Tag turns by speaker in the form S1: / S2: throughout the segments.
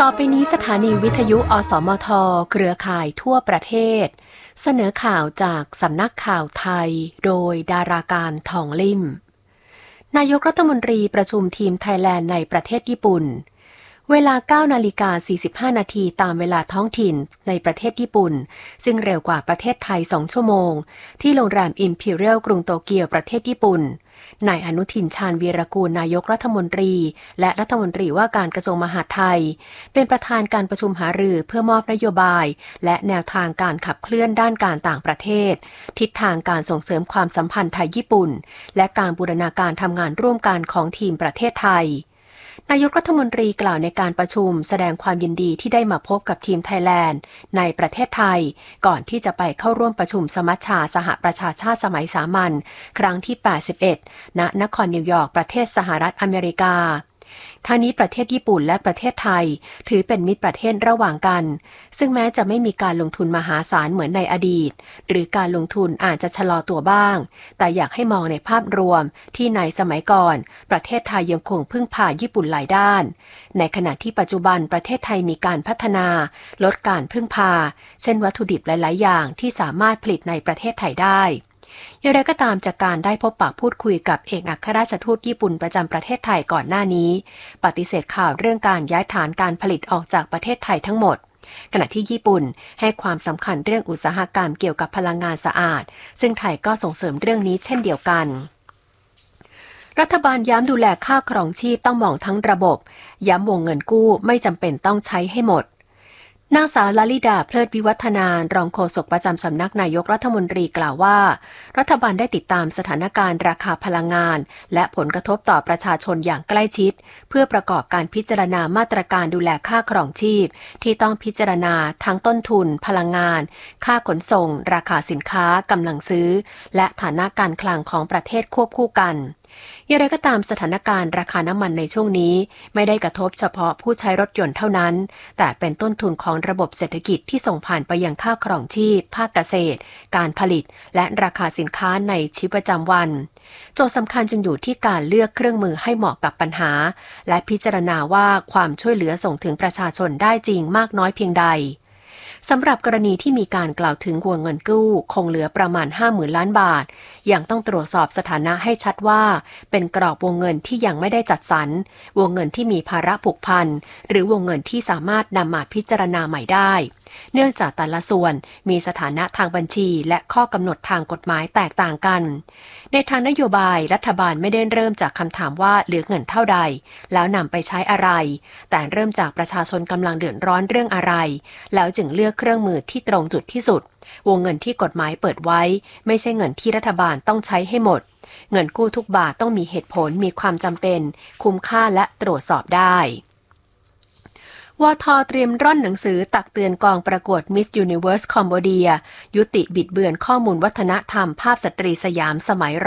S1: อไปนี้สถานีวิทยุอสมทเครือข่ายทั่วประเทศเสนอข่าวจากสำนักข่าวไทยโดยดาราการทองลิ่มนายกรัฐมนตรีประชุมทีมไทยแลนด์ในประเทศญี่ปุ่นเวลา 9:45 นาทีตามเวลาท้องถิ่นในประเทศญี่ปุ่นซึ่งเร็วกว่าประเทศไทย2 ชั่วโมงที่โรงแรม Imperial กรุงโตเกียวประเทศญี่ปุ่นนายอนุทินชาญวีรกูลนายกรัฐมนตรีและรัฐมนตรีว่าการกระทรวงมหาดไทยเป็นประธานการประชุมหารือเพื่อมอบนโยบายและแนวทางการขับเคลื่อนด้านการต่างประเทศทิศทางการส่งเสริมความสัมพันธ์ไทยญี่ปุ่นและการบูรณาการทำงานร่วมกันของทีมประเทศไทยนายกรัฐมนตรีกล่าวในการประชุมแสดงความยินดีที่ได้มาพบกับทีมไทยแลนด์ในประเทศไทยก่อนที่จะไปเข้าร่วมประชุมสมัชชาสหประชาชาติสมัยสามัญครั้งที่ 81 ณ นครนิวยอร์กประเทศสหรัฐอเมริกาทั้งนี้ประเทศญี่ปุ่นและประเทศไทยถือเป็นมิตรประเทศระหว่างกันซึ่งแม้จะไม่มีการลงทุนมหาศาลเหมือนในอดีตหรือการลงทุนอาจจะชะลอตัวบ้างแต่อยากให้มองในภาพรวมที่ในสมัยก่อนประเทศไทยยังคงพึ่งพาญี่ปุ่นหลายด้านในขณะที่ปัจจุบันประเทศไทยมีการพัฒนาลดการพึ่งพาเช่นวัตถุดิบหลายๆอย่างที่สามารถผลิตในประเทศไทยได้อย่างไรก็ตามจากการได้พบปะพูดคุยกับเอกอัครราชทูตญี่ปุ่นประจำประเทศไทยก่อนหน้านี้ปฏิเสธข่าวเรื่องการย้ายฐานการผลิตออกจากประเทศไทยทั้งหมดขณะที่ญี่ปุ่นให้ความสำคัญเรื่องอุตสาหกรรมเกี่ยวกับพลังงานสะอาดซึ่งไทยก็ส่งเสริมเรื่องนี้เช่นเดียวกันรัฐบาลย้ำดูแลค่าครองชีพต้องมองทั้งระบบย้ำวงเงินกู้ไม่จำเป็นต้องใช้ให้หมดนางสาวลลิดาเพลิดวิวัฒนารองโฆษกประจำสำนักนายกรัฐมนตรีกล่าวว่ารัฐบาลได้ติดตามสถานการณ์ราคาพลังงานและผลกระทบต่อประชาชนอย่างใกล้ชิดเพื่อประกอบการพิจารณามาตรการดูแลค่าครองชีพที่ต้องพิจารณาทั้งต้นทุนพลังงานค่าขนส่งราคาสินค้ากำลังซื้อและฐานะการคลังของประเทศควบคู่กันอย่างไรก็ตามสถานการณ์ราคาน้ำมันในช่วงนี้ไม่ได้กระทบเฉพาะผู้ใช้รถยนต์เท่านั้นแต่เป็นต้นทุนของระบบเศรษฐกิจที่ส่งผ่านไปยังค่าครองชีพภาคเกษตรการผลิตและราคาสินค้าในชีวิตประจำวันโจทย์สำคัญจึงอยู่ที่การเลือกเครื่องมือให้เหมาะกับปัญหาและพิจารณาว่าความช่วยเหลือส่งถึงประชาชนได้จริงมากน้อยเพียงใดสำหรับกรณีที่มีการกล่าวถึงวงเงินกู้คงเหลือประมาณ 50,000 ล้านบาทยังต้องตรวจสอบสถานะให้ชัดว่าเป็นกรอบวงเงินที่ยังไม่ได้จัดสรรวงเงินที่มีภาระผูกพันหรือวงเงินที่สามารถนำมาพิจารณาใหม่ได้เนื่องจากแต่ละส่วนมีสถานะทางบัญชีและข้อกำหนดทางกฎหมายแตกต่างกันในทางนโยบายรัฐบาลไม่ได้เริ่มจากคำถามว่าเหลือเงินเท่าใดแล้วนำไปใช้อะไรแต่เริ่มจากประชาชนกำลังเดือดร้อนเรื่องอะไรแล้วจึงเลือกเครื่องมือที่ตรงจุดที่สุดวงเงินที่กฎหมายเปิดไว้ไม่ใช่เงินที่รัฐบาลต้องใช้ให้หมดเงินกู้ทุกบาทต้องมีเหตุผลมีความจำเป็นคุ้มค่าและตรวจสอบได้วท.เตรียมร่อนหนังสือตักเตือนกองประกวด Miss Universe คอมโบเดียยุติบิดเบือนข้อมูลวัฒนธรรมภาพสตรีสยามสมัยร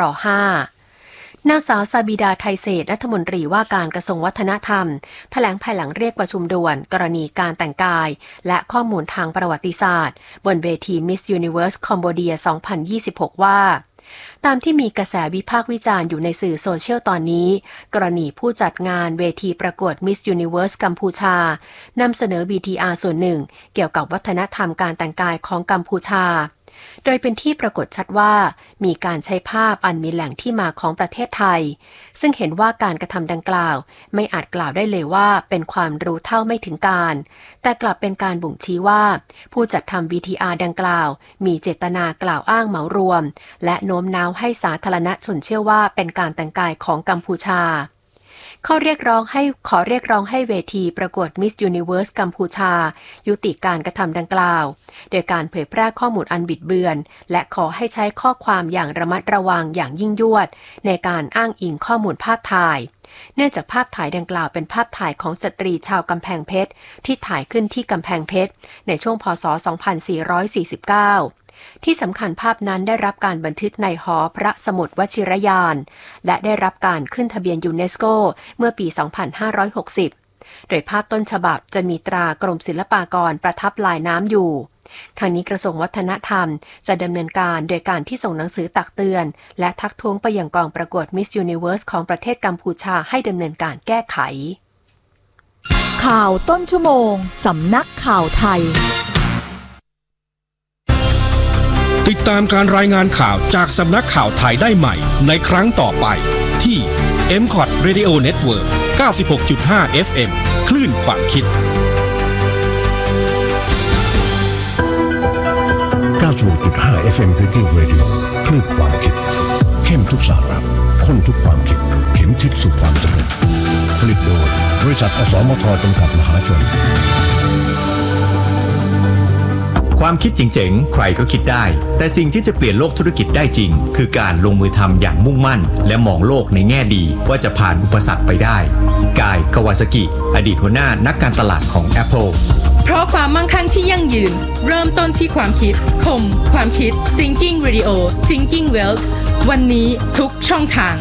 S1: .5 นางสาวซาบิดาไทยเศรษฐ์รัฐมนตรีว่าการกระทรวงวัฒนธรรมแถลงภายหลังเรียกประชุมด่วนกรณีการแต่งกายและข้อมูลทางประวัติศาสตร์บนเวที Miss Universe คอมโบเดีย 2026 ว่าตามที่มีกระแสวิพากษ์วิจารณ์อยู่ในสื่อโซเชียลตอนนี้กรณีผู้จัดงานเวทีประกวด Miss Universe กัมพูชานำเสนอ VTR ส่วนหนึ่งเกี่ยวกับวัฒนธรรมการแต่งกายของกัมพูชาโดยเป็นที่ปรากฏชัดว่ามีการใช้ภาพอันมีแหล่งที่มาของประเทศไทยซึ่งเห็นว่าการกระทำดังกล่าวไม่อาจกล่าวได้เลยว่าเป็นความรู้เท่าไม่ถึงการแต่กลับเป็นการบ่งชี้ว่าผู้จัดทำ VTR ดังกล่าวมีเจตนากล่าวอ้างเหมารวมและโน้มน้าวให้สาธารณชนเชื่อว่าเป็นการแต่งกายของกัมพูชาขอเรียกร้องให้เวทีประกวด Miss Universe กัมพูชายุติการกระทำดังกล่าวโดยการเผยแพร่ข้อมูลอันบิดเบือนและขอให้ใช้ข้อความอย่างระมัดระวังอย่างยิ่งยวดในการอ้างอิงข้อมูลภาพถ่ายเนื่องจากภาพถ่ายดังกล่าวเป็นภาพถ่ายของสตรีชาวกำแพงเพชรที่ถ่ายขึ้นที่กำแพงเพชรในช่วงพ.ศ. 2449ที่สำคัญภาพนั้นได้รับการบันทึกในหอพระสมุดวชิรยานและได้รับการขึ้นทะเบียนยูเนสโกเมื่อปี 2560 โดยภาพต้นฉบับจะมีตรากรมศิลปากรประทับลายน้ำอยู่ทางนี้กระทรวงวัฒนธรรมจะดำเนินการโดยการที่ส่งหนังสือตักเตือนและทักท้วงไปยังกองประกวด Miss Universe ของประเทศกัมพูชาให้ดำเนินการแก้ไข
S2: ข่าวต้นชั่วโมงสำนักข่าวไทย
S3: ติดตามการรายงานข่าวจากสำนักข่าวไทยได้ใหม่ในครั้งต่อไปที่ MCOT Radio Network 96.5 FM คลื่นความคิด
S4: 96.5 FM Thinking Radio คลื่นความคิดเข้มทุกสาระข้นทุกความคิดเข็มทิศสู่ความสำเร็จผลิตโดยบริษัทอสมทจำกัดมหาชน
S5: ความคิดเจ๋งๆใครก็คิดได้แต่สิ่งที่จะเปลี่ยนโลกธุรกิจได้จริงคือการลงมือทำอย่างมุ่งมั่นและมองโลกในแง่ดีว่าจะผ่านอุปสรรคไปได้กาย คาวาซากิอดีตหัวหน้านักการตลาดของ Apple
S6: เพราะความมั่งคั่งที่ยั่งยืนเริ่มต้นที่ความคิดคมความคิด Thinking Radio Thinking Wealth วันนี้ทุกช่องทาง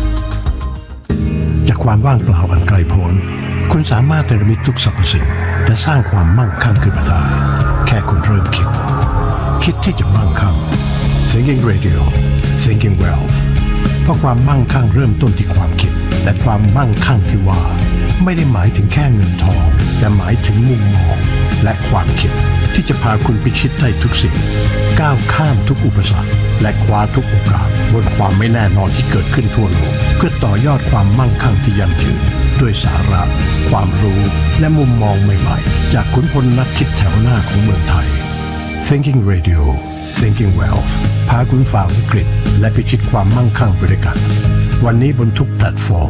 S4: จากความว่างเปล่าอันไกลโพ้นคุณสามารถเนรมิตทุกสรรพสิ่งและสร้างความมั่งคั่งขึ้นมาได้แค่คุณเริ่มคิดที่จะมั่งคั่ง Thinking Radio Thinking Wealth เพราะความมั่งคั่งเริ่มต้นที่ความคิดและความมั่งคั่งที่ว่าไม่ได้หมายถึงแค่เงินทองแต่หมายถึงมุมมองและความคิดที่จะพาคุณพิชิตได้ทุกสิ่งก้าวข้ามทุกอุปสรรคและคว้าทุกโอกาสบนความไม่แน่นอนที่เกิดขึ้นทั่วโลกเพื่อต่อยอดความมั่งคั่งที่ยั่งยืนด้วยสาระความรู้และมุมมองใหม่ๆจากขุนพลนักคิดแถวหน้าของเมืองไทย Thinking Radio Thinking Wealth พาคุณฝ่าวิกฤตและพิชิตความมั่งคั่งไปด้วยกันวันนี้บนทุกแพลตฟอร์ม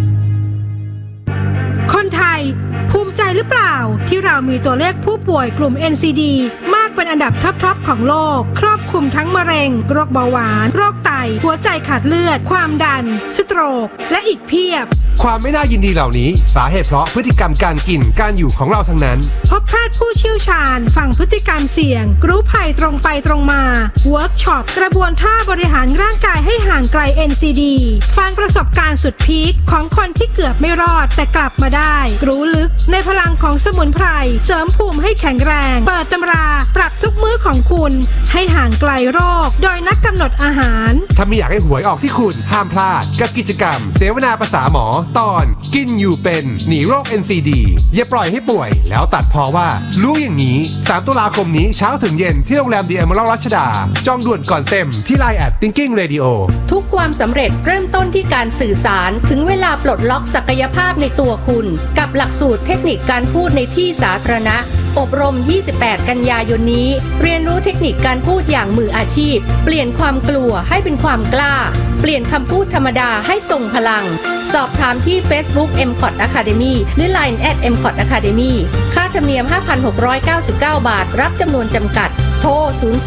S7: คนไทยภูมิใจหรือเปล่าที่เรามีตัวเลขผู้ป่วยกลุ่ม NCD มากเป็นอันดับท็อปของโลกครอบคลุมทั้งมะเร็งโรคเบาหวานโรคไตหัวใจขาดเลือดความดันสโตรกและอีกเพียบ
S8: ความไม่น่ายินดีเหล่านี้สาเหตุเพราะพฤติกรรมการกินการอยู่ของเราทั้งนั้น
S7: พบแพทย์ผู้เชี่ยวชาญฟังพฤติกรรมเสี่ยงรู้ภัยตรงไปตรงมาเวิร์กช็อปกระบวนท่าบริหารร่างกายให้ห่างไกล NCD ฟังประสบการณ์สุดพีคของคนที่เกือบไม่รอดแต่กลับมาได้รู้ลึกในพลังของสมุนไพรเสริมภูมิให้แข็งแรงเปิดตำราปรับทุกมื้อของคุณให้ห่างไกลโรคโดยนักกำหนดอาหาร
S8: ถ้าไม่อยากให้หวยออกที่คุณห้ามพลาดกับกิจกรรมเสวนาภาษาหมอตอนกินอยู่เป็นหนีโรค NCD อย่าปล่อยให้ป่วยแล้วตัดพอว่ารู้อย่างนี้3ตุลาคมนี้เช้าถึงเย็นที่โรงแรม The Emerald รัชดาจองด่วนก่อนเต็มที่ LINE @Thinking Radio
S6: ทุกความสำเร็จเริ่มต้นที่การสื่อสารถึงเวลาปลดล็อกศักยภาพในตัวคุณกับหลักสูตรเทคนิคการพูดในที่สาธารณะอบรม28กันยายนนี้เรียนรู้เทคนิคการพูดอย่างมืออาชีพเปลี่ยนความกลัวให้เป็นความกล้าเปลี่ยนคำพูดธรรมดาให้ทรงพลังสอบถามที่ Facebook MCOT Academy หรือ LINE @MCOT Academy ค่าธรรมเนียม 5,699 บาทรับจำนวนจำกัดโทร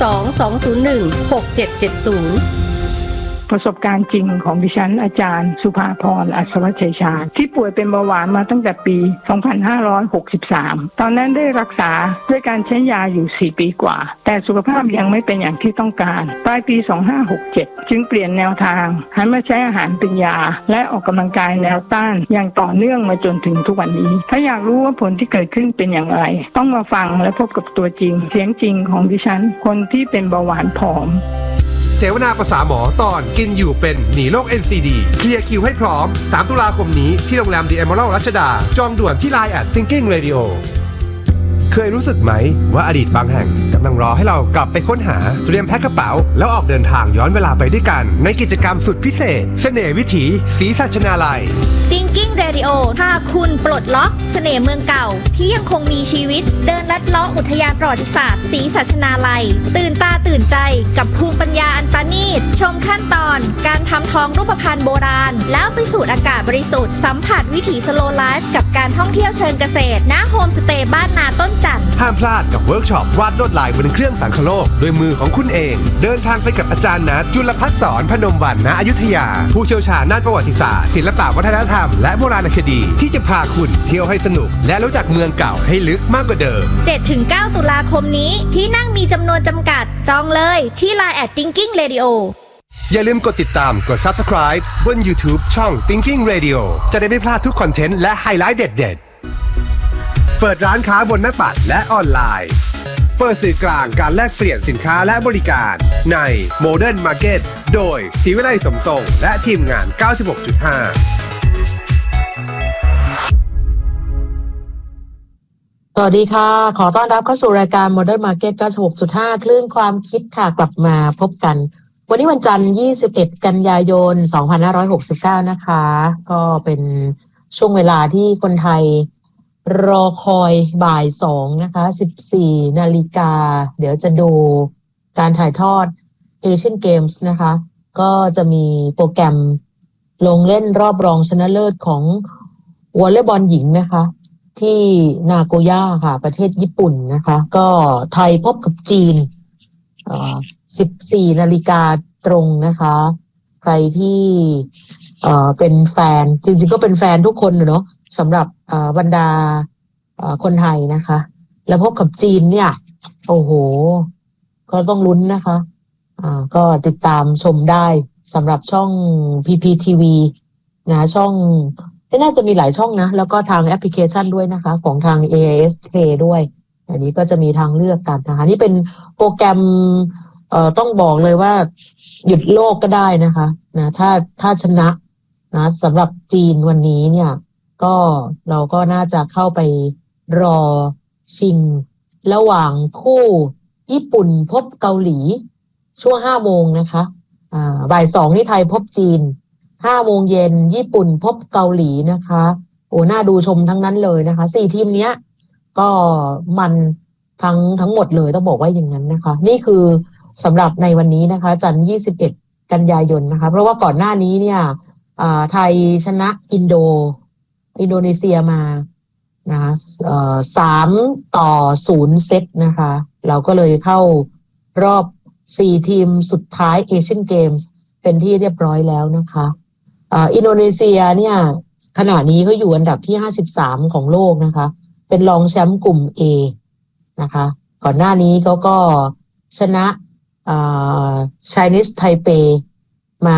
S6: 02-201-6770
S9: ประสบการณ์จริงของดิฉันอาจารย์สุภาพรอัศวชัยชาญที่ป่วยเป็นเบาหวานมาตั้งแต่ปี 2563 ตอนนั้นได้รักษาด้วยการใช้ยาอยู่4 ปีกว่าแต่สุขภาพยังไม่เป็นอย่างที่ต้องการปลายปี 2567 จึงเปลี่ยนแนวทางหันมาใช้อาหารเป็นยาและออกกำลังกายแนวต้านอย่างต่อเนื่องมาจนถึงทุกวันนี้ถ้าอยากรู้ว่าผลที่เกิดขึ้นเป็นอย่างไรต้องมาฟังและพบกับตัวจริงเสียงจริงของดิฉันคนที่เป็นเบาหวานผอม
S8: เสวนาภาษาหมอตอนกินอยู่เป็นหนีโรค NCD เคลียร์คิวให้พร้อม3ตุลาคมนี้ที่โรงแรม The Emerald รัชดาจองด่วนที่ LINE @Thinking Radio เคยรู้สึกไหมว่าอดีตบางแห่งกำลังรอให้เรากลับไปค้นหาเตรียมแพ็คกระเป๋าแล้วออกเดินทางย้อนเวลาไปด้วยกันในกิจกรรมสุดพิเศษเสน่ห์วิถีศรีสัชนาลัย
S10: Thinking Radio พาคุณปลดล็อกเสน่ห์เมืองเก่าที่ยังคงมีชีวิตเดินลัดเลาะอุทยานประวัติศาสตร์ศรีสัชนาลัยตื่นตาตื่นใจกับภูมิปัญญาอันประณีตชมขั้นตอนการทำทองรูปพรรณโบราณแล้วไปสูดอากาศบริสุทธิ์สัมผัสวิถีสโลว์ไลฟ์กับการท่องเที่ยวเชิงเกษตรณโฮมสเตย์บ้านนาต้นจันทร์
S8: ห้ามพลาดกับเวิร์กช็อปวาดลวดลายบนเครื่องสังคโลกด้วยมือของคุณเองเดินทางไปกับอาจารย์ณจุลภัสสรพนมวรรณ ณ อยุธยาผู้เชี่ยวชาญด้านประวัติศาสตร์ศิลปวัฒนธรรมและโบราณคดีที่จะพาคุณเที่ยวให้สนุกและรู้จักเมืองเก่าให้ลึกมากกว่าเดิม
S10: 7-9 ตุลาคมนี้ที่นั่งมีจำนวนจำกัดจองเลยที่ LINE @Thinking Radio
S8: อย่าลืมกดติดตามกด Subscribe บน YouTube ช่อง Thinking Radio จะได้ไม่พลาดทุกคอนเทนต์และไฮไลท์เด็ดๆเปิดร้านค้าบนหน้าปัดและออนไลน์เปิดสื่อกลางการแลกเปลี่ยนสินค้าและบริการใน Modern Market โดยศรีวิไลสมทรงและทีมงาน 96.5
S11: สวัสดีค่ะขอต้อนรับเข้าสู่รายการ Modern Market 96.5 คลื่นความคิดค่ะกลับมาพบกันวันนี้วันจันทร์21กันยายน2569นะคะก็เป็นช่วงเวลาที่คนไทยรอคอยบ่าย2นะคะ 14 นาฬิกาเดี๋ยวจะดูการถ่ายทอด Asian Games นะคะก็จะมีโปรแกรมลงเล่นรอบรองชนะเลิศของวอลเลย์บอลหญิงนะคะที่นาโกย่าค่ะประเทศญี่ปุ่นนะคะก็ไทยพบกับจีน14 นาฬิกาตรงนะคะใครที่เป็นแฟนจริงๆก็เป็นแฟนทุกคนเนาะสำหรับบรรดาคนไทยนะคะแล้วพบกับจีนเนี่ยโอ้โหก็ต้องลุ้นนะคะก็ติดตามชมได้สำหรับช่อง PPTV นะช่องน่าจะมีหลายช่องนะแล้วก็ทางแอปพลิเคชันด้วยนะคะของทาง AIS Play ด้วยอันนี้ก็จะมีทางเลือกกันนะคะนี่เป็นโปรแกรมต้องบอกเลยว่าหยุดโลกก็ได้นะคะนะถ้าชนะนะสำหรับจีนวันนี้เนี่ยก็เราก็น่าจะเข้าไปรอชิงระหว่างคู่ญี่ปุ่นพบเกาหลีช่วง 5 โมงนะคะบ่าย 2ที่ไทยพบจีน5 โมงเย็นญี่ปุ่นพบเกาหลีนะคะโอ้น่าดูชมทั้งนั้นเลยนะคะ4ทีมเนี้ยก็มันทั้งหมดเลยต้องบอกว่าอย่างนั้นนะคะนี่คือสำหรับในวันนี้นะคะจันทร์21กันยายนนะคะเพราะว่าก่อนหน้านี้เนี่ยไทยชนะอินโดนีเซียมานะคะ3-0 เซตนะคะเราก็เลยเข้ารอบ4ทีมสุดท้ายเอเชียนเกมส์เป็นที่เรียบร้อยแล้วนะคะอินโดนีเซียเนี่ยขณะนี้เขาอยู่อันดับที่53ของโลกนะคะเป็นรองแชมป์กลุ่ม A นะคะก่อนหน้านี้เขาก็ชนะChinese Taipei มา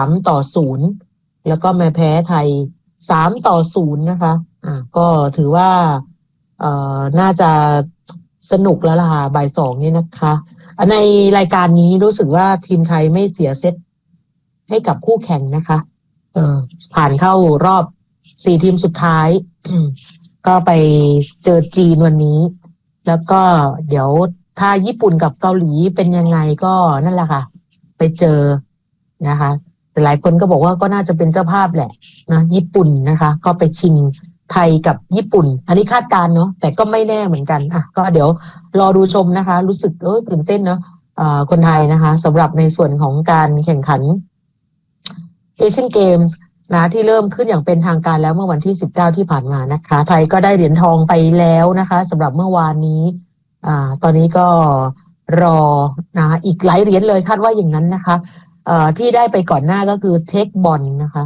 S11: 3-0แล้วก็มาแพ้ไทย3-0นะคะก็ถือว่าน่าจะสนุกแล้วล่ะค่ะบ่าย 2นี่นะคะในรายการนี้รู้สึกว่าทีมไทยไม่เสียเซตให้กับคู่แข่งนะคะผ่านเข้ารอบ4ทีมสุดท้าย ก็ไปเจอจีนวันนี้แล้วก็เดี๋ยวถ้าญี่ปุ่นกับเกาหลีเป็นยังไงก็นั่นแหละค่ะไปเจอนะคะแต่หลายคนก็บอกว่าก็น่าจะเป็นเจ้าภาพแหละนะญี่ปุ่นนะคะก็ไปชิงไทยกับญี่ปุ่นอันนี้คาดการณ์เนาะแต่ก็ไม่แน่เหมือนกันก็เดี๋ยวรอดูชมนะคะรู้สึกตื่นเต้นเนาะคนไทยนะคะสำหรับในส่วนของการแข่งขันเอเชียนเกมส์นะที่เริ่มขึ้นอย่างเป็นทางการแล้วเมื่อวันที่19ที่ผ่านมานะคะไทยก็ได้เหรียญทองไปแล้วนะคะสำหรับเมื่อวานนี้ตอนนี้ก็รอนะอีกหลายเหรียญเลยคาดว่าอย่างนั้นนะคะที่ได้ไปก่อนหน้าก็คือเทคบอลนะคะ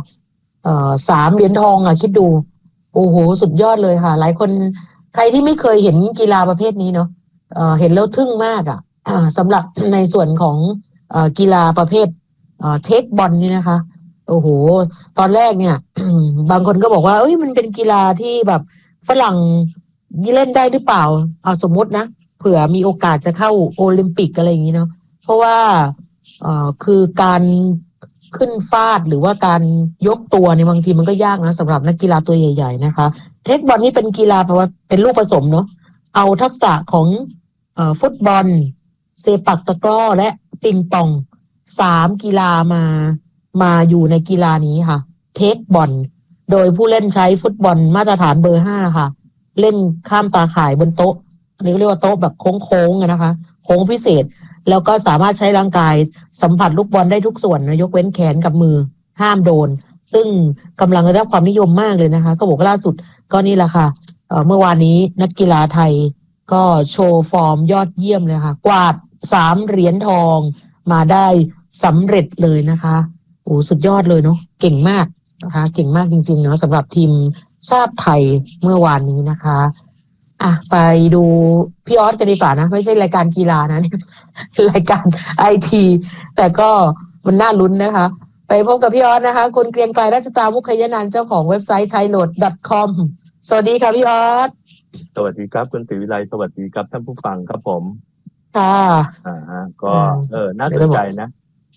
S11: 3 เหรียญทองคิดดูโอ้โหสุดยอดเลยค่ะหลายคนใครที่ไม่เคยเห็นกีฬาประเภทนี้เนาะเห็นแล้วทึ่งมากสำหรับในส่วนของกีฬาประเภทเทคบอลนี่นะคะโอ้โหตอนแรกเนี่ย บางคนก็บอกว่าเอ้ยมันเป็นกีฬาที่แบบฝรั่งเล่นได้หรือเปล่าสมมตินะเผื่อมีโอกาสจะเข้าโอลิมปิกอะไรอย่างนี้เนาะเพราะว่าคือการขึ้นฟาดหรือว่าการยกตัวในบางทีมันก็ยากนะสำหรับนักกีฬาตัวใหญ่ๆนะคะเทคบอลนี่เป็นกีฬาแปลว่าเป็นลูกผสมเนาะเอาทักษะของฟุตบอลเซปักตะกร้อและปิงปอง3 กีฬามาอยู่ในกีฬานี้ค่ะเทคบอลโดยผู้เล่นใช้ฟุตบอลมาตรฐานเบอร์5ค่ะเล่นข้ามตาข่ายบนโต๊ะเรียกว่าโต๊ะแบบโค้งๆนะคะโค้งพิเศษแล้วก็สามารถใช้ร่างกายสัมผัสลูกบอลได้ทุกส่วนนะยกเว้นแขนกับมือห้ามโดนซึ่งกำลังได้รับความนิยมมากเลยนะคะก็บอกว่าล่าสุดก็นี่แหละค่ะเมื่อวานนี้นักกีฬาไทยก็โชว์ฟอร์มยอดเยี่ยมเลยค่ะกวาด3 เหรียญทองมาได้สำเร็จเลยนะคะโอ้สุดยอดเลยเนาะเก่งมากนะคะเก่งมากจริงๆเนาะสำหรับทีมชาติไทยเมื่อวานนี้นะคะไปดูพี่ออสกันดีกว่านะไม่ใช่รายการกีฬานะเนี่ยรายการ IT แต่ก็มันน่าลุ้นนะคะไปพบกับพี่ออสนะคะคุณเกรียงไกรราชตามุขยนันท์เจ้าของเว็บไซต์ thaiload.com สวัสดีค่ะพี่ออส
S12: สวัสดีครับคุณศรีวิไลสวัสดีครับท่านผู้ฟังครับผม
S11: ค่ะ
S12: ก็น่าสนใจนะ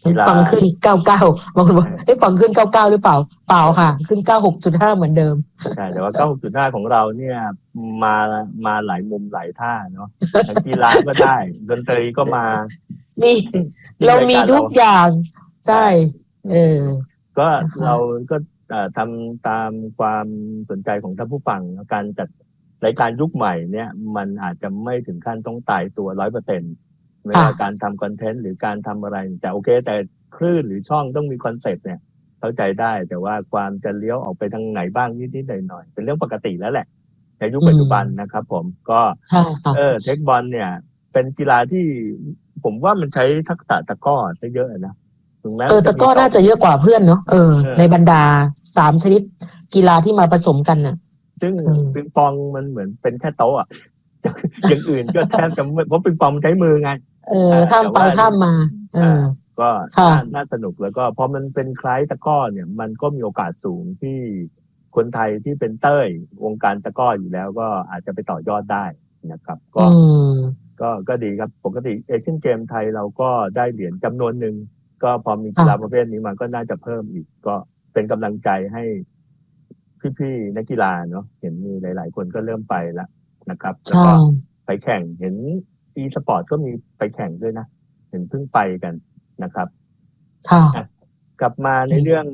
S11: ฟังขึ้น99บางคนบอกฟังขึ้น99หรือเปล่าเปล่าค่ะขึ้น96.5เหมือนเดิม
S12: ใช่แต่ว่า96.5ของเราเนี่ยมาหลายมุมหลายท่าเนาะกีฬาก็ได้ดนตรีก็มา
S11: เรามีทุกอย่างใช่
S12: ก็เราก็ทำตามความสนใจของท่านผู้ฟังการจัดรายการยุคใหม่เนี่ยมันอาจจะไม่ถึงขั้นต้องตายตัว 100% ไม่ว่าการทำคอนเทนต์หรือการทำอะไรแต่โอเคแต่คลื่นหรือช่องต้องมีคอนเซ็ปต์เนี่ยเข้าใจได้แต่ว่าความจะเลี้ยวออกไปทางไหนบ้างนิดๆหน่อยๆเป็นเรื่องปกติแล้วแหละในยุคปัจจุบันนะครับผมก็เทคบอลเนี่ยเป็นกีฬาที่ผมว่ามันใช้ทักษะตะกร้อได้เยอะนะถึงแม้
S11: ตะกร้อน่าจะเยอะกว่าเพื่อนเนาะในบรรดา3ชนิดกีฬาที่มาผสมกันน่ะ
S12: ซึ่งปิงปองมันเหมือนเป็นแค่โต๊ะอ่ะอย่างอื่นก็แทบจะเพราะปิงปองมันใช้มือไง
S11: ข้ามไปข้ามมา
S12: ก็น่าสนุกแล้วก็พอมันเป็นคล้ายตะกร้อเนี่ยมันก็มีโอกาสสูงที่คนไทยที่เป็นเต้ยวงการตะกร้ออยู่แล้วก็อาจจะไปต่อยอดได้นะครับก็ดีครับปกติเอเชียนเกมไทยเราก็ได้เหรียญจำนวนหนึ่งก็พอมีกีฬาประเภทนี้มันก็น่าจะเพิ่มอีกก็เป็นกำลังใจให้พี่ๆนักกีฬาเนาะเห็นมีหลายๆคนก็เริ่มไปแล้วนะครับแล้วก็ไปแข่งเห็นสปอร์ตก็มีไปแข่งด้วยนะเห็นเพิ่งไปกันนะครับกลับมาในเรื่อง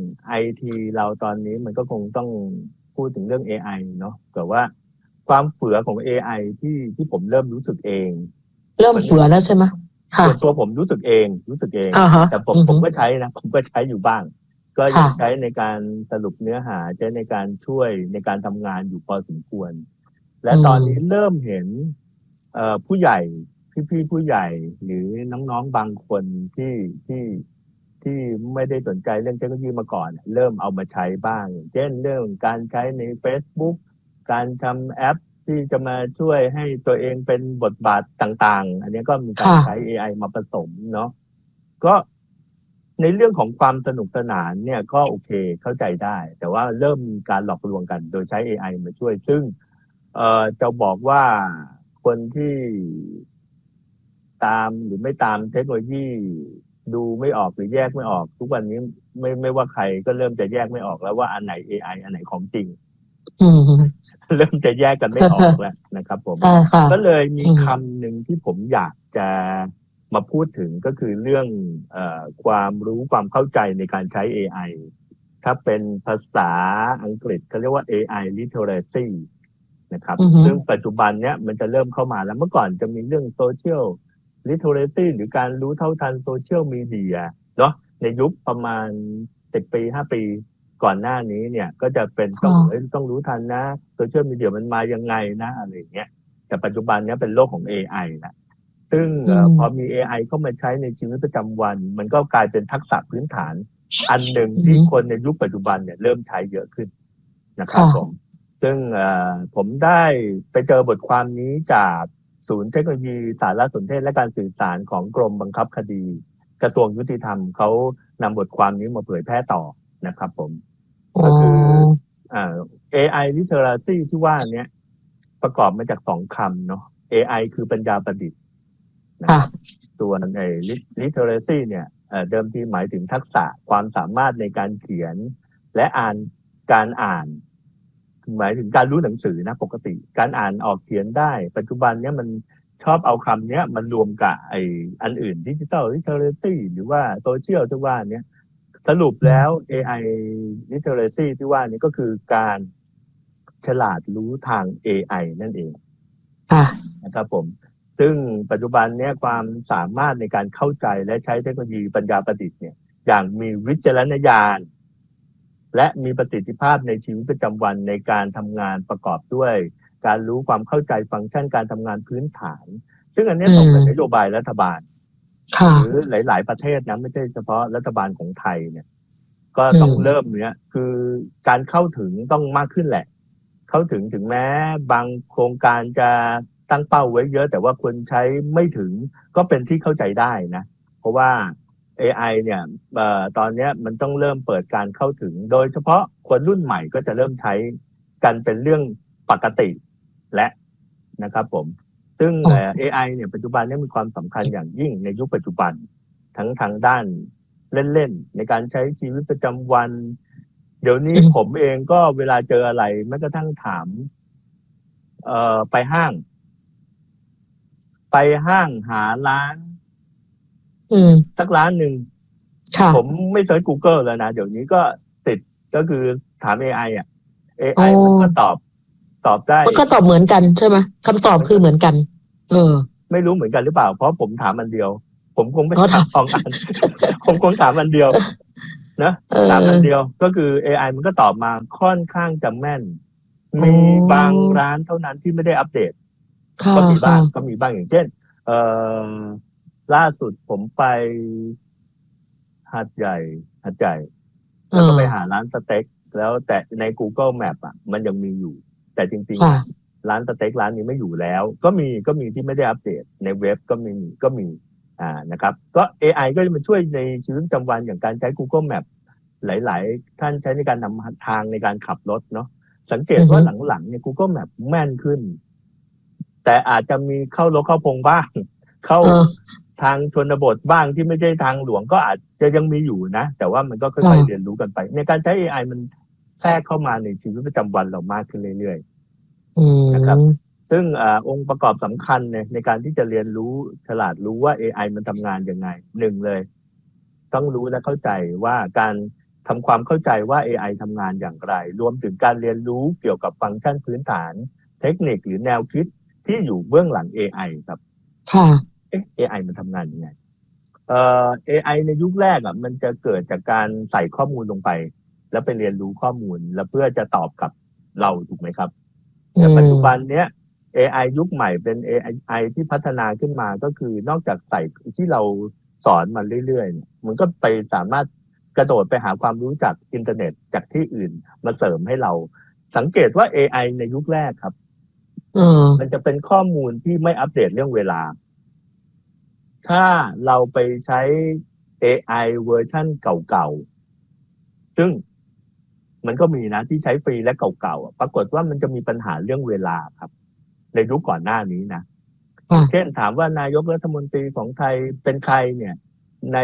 S12: IT เราตอนนี้มันก็คงต้องพูดถึงเรื่อง AI เนาะแต่ว่าความเฟื่อของ AI ที่ผมเริ่มรู้สึกเอง
S11: เริ่มเฟื่อแล้วใช่ไหม
S12: ส่วนตัวผมรู้สึกเองแต่ผมก็ใช้นะผมก็ใช้อยู่บ้างก็ยังใช้ในการสรุปเนื้อหาใช้ในการช่วยในการทำงานอยู่พอสมควรและตอนนี้เริ่มเห็นผู้ใหญ่พี่ผู้ใหญ่หรือน้องๆบางคนที่ไม่ได้สนใจเรื่องเทคโนโลยีมาก่อนเริ่มเอามาใช้บ้างเช่นเรื่องการใช้ใน Facebook การทำแอปที่จะมาช่วยให้ตัวเองเป็นบทบาทต่างๆอันนี้ก็มีการใช้ AI มาผสมเนาะก็ในเรื่องของความสนุกสนานเนี่ยก็โอเคเข้าใจได้แต่ว่าเริ่มมีการหลอกลวงกันโดยใช้ AI มาช่วยซึ่งจะบอกว่าคนที่ตามหรือไม่ตามเทคโนโลยีดูไม่ออกหรือแยกไม่ออกทุกวันนี้ไม่ว่าใครก็เริ่มจะแยกไม่ออกแล้วว่าอันไหน AI อันไหนของจริงเริ่มจะแยกกันไม่ออกแล้วนะครับผมก็เลยมีคำหนึ่งที่ผมอยากจะมาพูดถึงก็คือเรื่องความรู้ความเข้าใจในการใช้ AI ถ้าเป็นภาษาอังกฤษเขาเรียกว่า AI literacy นะครับซึ่งปัจจุบันเนี้ยมันจะเริ่มเข้ามาแล้วเมื่อก่อนจะมีเรื่อง social literacy หรือการรู้เท่าทันโซเชียลมีเดียเนาะในยุคประมาณ10 ปี 5 ปีก่อนหน้านี้เนี่ยก็จะเป็นต้องรู้ทันนะโซเชียลมีเดียมันมายังไงนะอะไรอย่างเงี้ยแต่ปัจจุบันเนี้ยเป็นโลกของ AI นะซึ่งพอมี AI เข้ามาใช้ในชีวิตประจำวันมันก็กลายเป็นทักษะพื้นฐานอันหนึ่งที่คนในยุคปัจจุบันเนี่ยเริ่มใช้เยอะขึ้นนะครับผมซึ่งผมได้ไปเจอบทความนี้จากศูนย์เทคโนโลยีสารสนเทศและการสื่อสารของกรมบังคับคดีกระทรวงยุติธรรมเขานำบทความนี้มาเผยแพร่ต่อนะครับผมก็คือAI literacy ที่ว่านี้ประกอบมาจาก2 คำเนาะ AI คือปัญญาประดิษฐ์นะครับส่วน literacy เนี่ยเดิมทีหมายถึงทักษะความสามารถในการเขียนและการอ่านหมายถึงการรู้หนังสือนะปกติการอ่านออกเขียนได้ปัจจุบันเนี้ยมันชอบเอาคำนี้มันรวมกับอันอื่น Digital Literacy หรือว่า Social ที่ว่านี้สรุปแล้ว AI Literacy ที่ว่านี้ก็คือการฉลาดรู้ทาง AI นั่นเองนะครับผมซึ่งปัจจุบันเนี้ยความสามารถในการเข้าใจและใช้เทคโนโลยีปัญญาประดิษฐ์เนี่ยอย่างมีวิจารณญาณและมีประสิทธิภาพในชีวิตประจำวันในการทำงานประกอบด้วยการรู้ความเข้าใจฟังก์ชันการทำงานพื้นฐานซึ่งอันนี้ตรงกับนโยบายรัฐบาลหรือหลายๆประเทศนะไม่ใช่เฉพาะรัฐบาลของไทยเนี่ยก็ต้องเริ่มเนี้ยคือการเข้าถึงต้องมากขึ้นแหละเข้าถึงแม้บางโครงการจะตั้งเป้าไว้เยอะแต่ว่าคนใช้ไม่ถึงก็เป็นที่เข้าใจได้นะเพราะว่าAI เนี่ยตอนนี้มันต้องเริ่มเปิดการเข้าถึงโดยเฉพาะคนรุ่นใหม่ก็จะเริ่มใช้กันเป็นเรื่องปกติและนะครับผมซึ่งAI เนี่ยปัจจุบันนี้มีความสำคัญอย่างยิ่งในยุคปัจจุบันทั้งทางด้านเล่นๆในการใช้ชีวิตประจำวันเดี๋ยวนี้ผมเองก็เวลาเจออะไรแม้กระทั่งถามไปห้างหาร้านสักร้านหนึ่งผมไม่เซิร์ช Google แล้วนะเดี๋ยวนี้ก็ติดก็คือถาม AI อ่ะ AI มันก็ตอบได้
S11: มันก็ตอบเหมือนกันใช่ไหมคำตอบคือเหมือนกัน
S12: ไม่รู้เหมือนกันหรือเปล่าเพราะผมถามอันเดียวผมคงไม่ถามสองอันผมคงถามอันเดียวนะถามอันเดียวก็คือ AI มันก็ตอบมาค่อนข้างจะแม่นมีบางร้านเท่านั้นที่ไม่ได้อัปเดตก็มีบ้างอย่างเช่นล่าสุดผมไปหาดใหญ่แล้วก็ไปหาร้านสเต็กแล้วแต่ใน Google Map อ่ะมันยังมีอยู่แต่จริงๆร้านสเต็กร้านนี้ไม่อยู่แล้วก็มีที่ไม่ได้อัปเดตในเว็บก็มีนะครับก็ AI ก็จะมาช่วยในชีวิตประจำวันอย่างการใช้ Google Map หลายๆท่านใช้ในการนำทางในการขับรถเนาะสังเกตว่าหลังๆเนี่ย Google Map แม่นขึ้นแต่อาจจะมีเข้ารถเข้าพงบ้างเข้าทางชนบทบ้างที่ไม่ใช่ทางหลวงก็อาจจะยังมีอยู่นะแต่ว่ามันก็ค่อยๆเรียนรู้กันไปในการใช้ AI มันแทรกเข้ามาในชีวิตประจำวันเรามากขึ้นเรื่อยๆนะครับซึ่งองค์ประกอบสำคัญในการที่จะเรียนรู้ฉลาดรู้ว่า AI มันทำงานยังไงหนึ่งเลยต้องรู้และเข้าใจว่าการทำความเข้าใจว่า AI ทำงานอย่างไรรวมถึงการเรียนรู้เกี่ยวกับฟังก์ชันพื้นฐานเทคนิคหรือแนวคิดที่อยู่เบื้องหลัง AI ครับAI มันทำงานยังไงAI ในยุคแรกอ่ะมันจะเกิดจากการใส่ข้อมูลลงไปแล้วไปเรียนรู้ข้อมูลแล้วเพื่อจะตอบกับเราถูกไหมครับแต่ปัจจุบันเนี้ย AI ยุคใหม่เป็น AI ที่พัฒนาขึ้นมาก็คือนอกจากใส่ที่เราสอนมันเรื่อยๆมันก็ไปสามารถกระโดดไปหาความรู้จากอินเทอร์เน็ตจากที่อื่นมาเสริมให้เราสังเกตว่า AI ในยุคแรกครับมันจะเป็นข้อมูลที่ไม่อัปเดตเรื่องเวลาถ้าเราไปใช้ AI เวอร์ชั่นเก่าๆซึ่งมันก็มีนะที่ใช้ฟรีและเก่าๆปรากฏว่ามันจะมีปัญหาเรื่องเวลาครับในยุคก่อนหน้านี้นะเช่นถามว่านายกรัฐมนตรีของไทยเป็นใครเนี่ยใน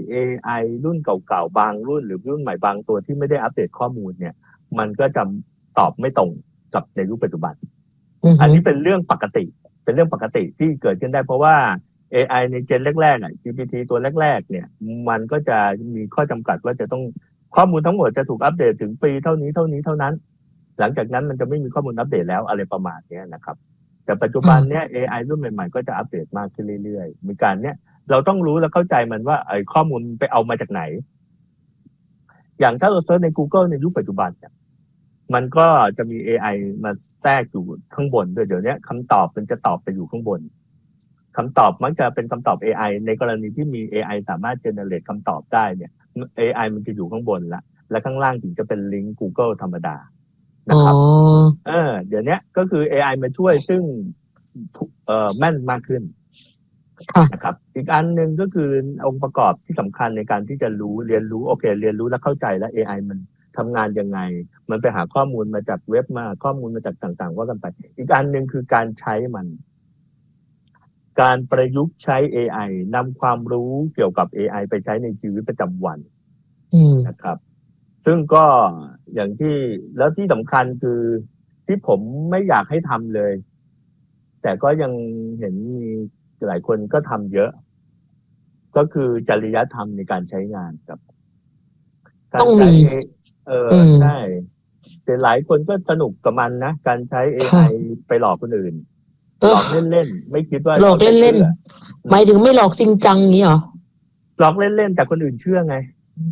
S12: AI รุ่นเก่าๆบางรุ่นหรือรุ่นใหม่บางตัวที่ไม่ได้อัปเดตข้อมูลเนี่ยมันก็จะตอบไม่ตรงกับในยุคปัจจุบันอันนี้เป็นเรื่องปกติที่เกิดขึ้นได้เพราะว่า AI ในเจนแรกๆGPT ตัวแรกๆเนี่ยมันก็จะมีข้อจำกัดว่าจะต้องข้อมูลทั้งหมดจะถูกอัปเดตถึงปีเท่านี้เท่านั้นหลังจากนั้นมันจะไม่มีข้อมูลอัปเดตแล้วอะไรประมาณนี้นะครับแต่ปัจจุบันเนี่ย AI รุ่นใหม่ๆก็จะอัปเดตมากขึ้นเรื่อยๆมีการเนี่ยเราต้องรู้และเข้าใจมันว่าไอ้ข้อมูลไปเอามาจากไหนอย่างถ้าเราเซิร์ชใน Google ในยุคปัจจุบันเนี่ยมันก็จะมี AI มาแทรกอยู่ข้างบนด้วยเดี๋ยวนี้คำตอบมันจะตอบไปอยู่ข้างบนคำตอบมักจะเป็นคำตอบ AI ในกรณีที่มี AI สามารถ generate คำตอบได้เนี่ย AI มันจะอยู่ข้างบนละและข้างล่างถึงจะเป็นลิงก์ Google ธรรมดานะครับเดี๋ยวนี้ก็คือ AI มาช่วยซึ่งแม่นมากขึ้นนะครับอีกอันหนึ่งก็คือองค์ประกอบที่สำคัญในการที่จะเรียนรู้เรียนรู้และเข้าใจแล้ว AI มันทำงานยังไงมันไปหาข้อมูลมาจากเว็บมาข้อมูลมาจากต่างๆว่ากันไปอีกอันหนึ่งคือการใช้มันการประยุกต์ใช้ AI นำความรู้เกี่ยวกับ AI ไปใช้ในชีวิตประจำวันนะครับซึ่งก็อย่างที่แล้วที่สำคัญคือที่ผมไม่อยากให้ทำเลยแต่ก็ยังเห็นมีหลายคนก็ทำเยอะก็คือจริยธรรมในการใช้งานครับ
S11: ต้องมี
S12: ใช่แต่หลายคนก็สนุกกับมันนะการใช้ AI ไปหลอกคนอื่นหลอกเล่นๆไม่คิดว่า
S11: หลอกเล่นๆหมายถึงไม่หลอกจริงจังนี้เหรอ
S12: หลอกเล่นๆแต่คนอื่นเชื่อไง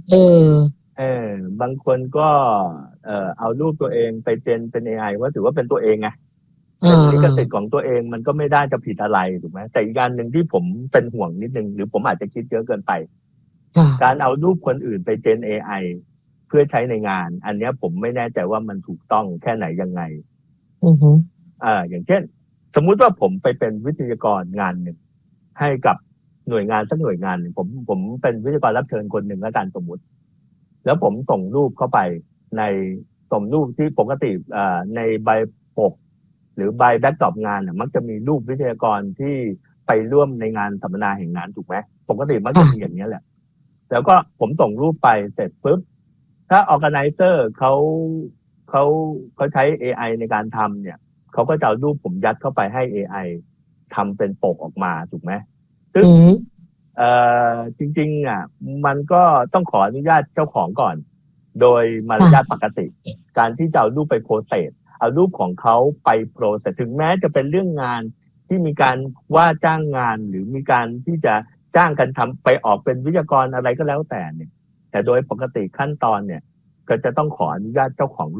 S12: บางคนก็เอารูปตัวเองไปเป็น AI ว่าถือว่าเป็นตัวเองไงเป็นลิขสิทธิ์ของตัวเองมันก็ไม่ได้จะผิดอะไรถูกไหมแต่อีกการหนึ่งที่ผมเป็นห่วงนิดนึงหรือผมอาจจะคิดเยอะเกินไปการเอารูปคนอื่นไปเจน AI เพื่อใช้ในงานอันนี้ผมไม่แน่ใจว่ามันถูกต้องแค่ไหนยังไงอย่างเช่นสมมุติว่าผมไปเป็นวิทยากรงานหนึ่งให้กับหน่วยงานสักหน่วยงานหนึ่งผมเป็นวิทยากรรับเชิญคนหนึ่งแล้วกันสมมุติแล้วผมส่งรูปเข้าไปในส่งรูปที่ปกติในใบปกหรือใบแบ็กดรอปงานมักจะมีรูปวิทยากรที่ไปร่วมในงานสัมมนาแห่งนั้นถูกไหมปกติมันจะมีอย่างนี้แหละแล้วก็ผมส่งรูปไปเสร็จปุ๊บถ้า organizer เขาใช้ AI ในการทำเนี่ยเขาก็จะเอารูปผมยัดเข้าไปให้ AI ทำเป็นปกออกมาถูกไหมซึ่งจริงๆมันก็ต้องขออนุญาตเจ้าของก่อนโดยมารยาทปกติการที่จะเอารูปไปโพสต์เอารูปของเขาไปโปรเซสถึงแม้จะเป็นเรื่องงานที่มีการว่าจ้างงานหรือมีการที่จะจ้างกันทำไปออกเป็นวิทยากรอะไรก็แล้วแต่เนี่ยแต่โดยปกติขั้นตอนเนี่ยก็จะต้องขออนุญาตเจ้าของ